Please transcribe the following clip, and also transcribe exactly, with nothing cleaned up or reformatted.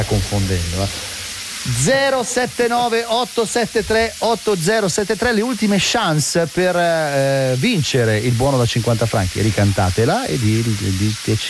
confondendo. Eh. zero sette nove otto sette tre otto zero sette tre, le ultime chance per eh, vincere il buono da cinquanta franchi. Ricantatela e diteci